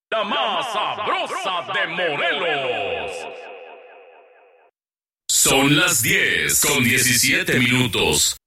la más sabrosa de Morelos. Son las 10:17.